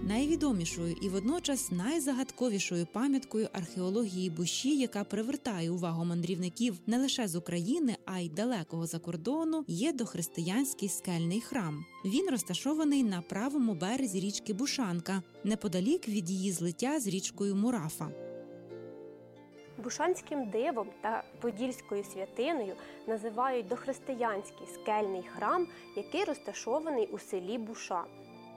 найвідомішою і водночас найзагадковішою пам'яткою археології Буші, яка привертає увагу мандрівників не лише з України, а й далекого за кордону, є дохристиянський скельний храм. Він розташований на правому березі річки Бушанка, неподалік від її злиття з річкою Мурафа. Бушанським дивом та подільською святиною називають дохристиянський скельний храм, який розташований у селі Буша.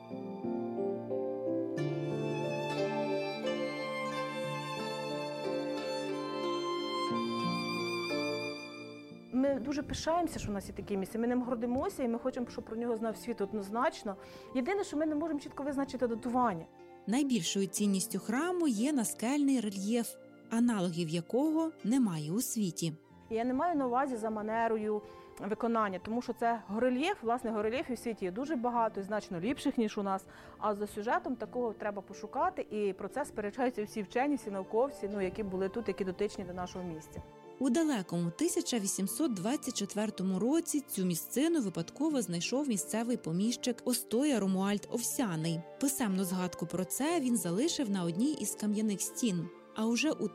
Ми дуже пишаємося, що в нас є таке місце. Ми ним гордимося і ми хочемо, щоб про нього знав світ однозначно. Єдине, що ми не можемо чітко визначити датування. Найбільшою цінністю храму є наскельний рельєф, аналогів якого немає у світі. Я не маю на увазі за манерою виконання, тому що це горельєф, власне, горельєфів в світі є дуже багато і значно ліпших, ніж у нас. А за сюжетом такого треба пошукати, і про це сперечаються всі вчені, всі науковці, які були тут, які дотичні до нашого місця. У далекому 1824 році цю місцину випадково знайшов місцевий поміщик Остоя Ромуальд Овсяний. Писемну згадку про це він залишив на одній із кам'яних стін. А уже у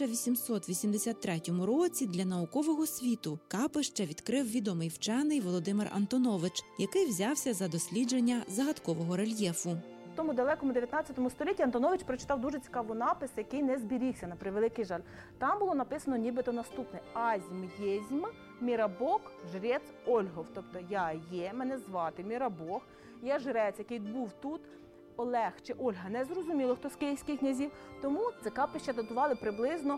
1883 році для наукового світу капище відкрив відомий вчений Володимир Антонович, який взявся за дослідження загадкового рельєфу. В тому далекому 19 столітті Антонович прочитав дуже цікавий напис, який не зберігся, на превеликий жаль. Там було написано нібито наступне: «Азім єзьм, Мірабог, жрець Ольгов». Тобто я є, мене звати Мірабог, я жрець, який був тут. Олег чи Ольга, не зрозуміло, хто з київських князів, тому це капище датували приблизно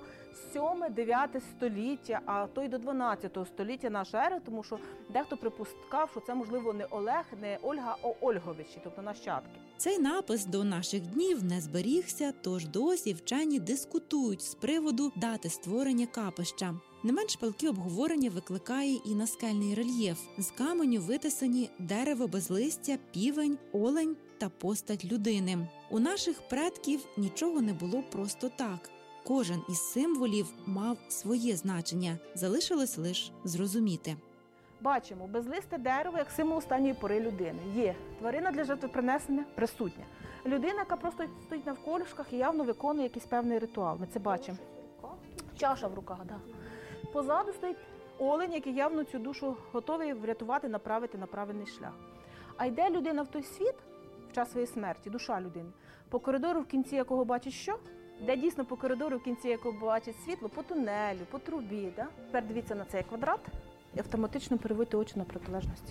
7-9 століття, а то й до 12 століття нашої ери, тому що дехто припускав, що це, можливо, не Олег, не Ольга, а Ольговичі, тобто нащадки. Цей напис до наших днів не зберігся, тож досі вчені дискутують з приводу дати створення капища. Не менш палкі обговорення викликає і наскельний рельєф. З каменю витисані дерево без листя, півень, олень та постать людини. У наших предків нічого не було просто так. Кожен із символів мав своє значення, залишилось лише зрозуміти. Бачимо безлисте дерево як символ останньої пори людини. Є тварина для жертвопринесення присутня. Людина, яка просто стоїть навколішках і явно виконує якийсь певний ритуал. Ми це бачимо. Чаша в руках, так. Позаду стоїть олень, який явно цю душу готовий врятувати, направити на правильний шлях. А йде людина в той світ в час своєї смерті, душа людини, по коридору, в кінці якого бачить що? Де дійсно по коридору, в кінці якого бачить світло, по тунелю, по трубі. Да? Тепер дивіться на цей квадрат і автоматично переводьте очі на протилежності.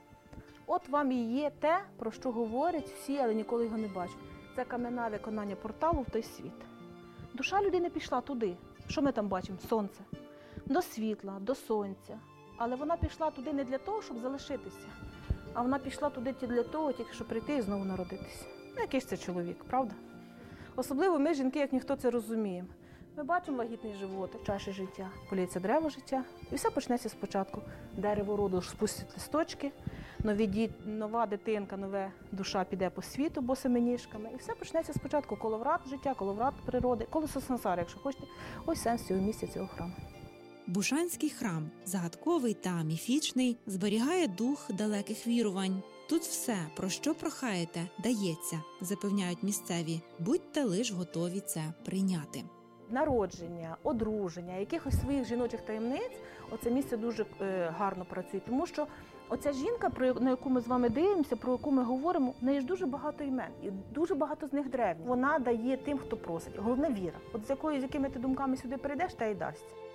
От вам і є те, про що говорять всі, але ніколи його не бачать. Це кам'яне виконання порталу в той світ. Душа людини пішла туди. Що ми там бачимо? Сонце. До світла, до сонця. Але вона пішла туди не для того, щоб залишитися, а вона пішла туди для того, тільки щоб прийти і знову народитися. Який ж це чоловік, правда? Особливо ми, жінки, як ніхто це розуміємо. Ми бачимо вагітний животик, чаші життя, поліється дерево життя, і все почнеться спочатку. Дерево роду спустить листочки, нова дитинка, нова душа піде по світу босими ніжками, і все почнеться спочатку. Коловрат життя, коловрат природи, колесо сансари, якщо хочете. Ось сенс цього місця, цього храму. Бушанський храм, загадковий та міфічний, зберігає дух далеких вірувань. Тут все, про що прохаєте, дається, запевняють місцеві. Будьте лиш готові це прийняти. Народження, одруження, якихось своїх жіночих таємниць, оце місце дуже гарно працює, тому що оця жінка, на яку ми з вами дивимося, про яку ми говоримо, в неї ж дуже багато імен, і дуже багато з них древні. Вона дає тим, хто просить. Головне – віра. От з якими ти думками сюди прийдеш, та й дасться.